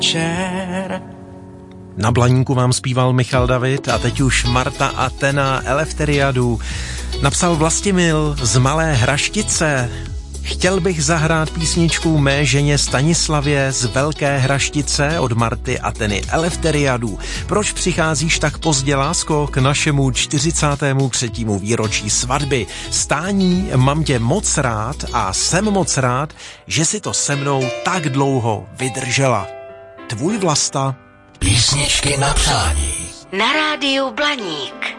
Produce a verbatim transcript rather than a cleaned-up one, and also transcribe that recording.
Čer. Na Blaníku vám zpíval Michal David a teď už Marta Athena Eleftheriadu. Napsal Vlastimil z Malé Hraštice. Chtěl bych zahrát písničku mé ženě Stanislavě z Velké Hraštice od Marty Atheny Eleftheriadu. Proč přicházíš tak pozdě, lásko, k našemu čtyřicátému třetímu výročí svatby? Stání, mám tě moc rád a jsem moc rád, že si to se mnou tak dlouho vydržela. Tvůj Vlasta. Písničky na přání. Na rádiu Blaník.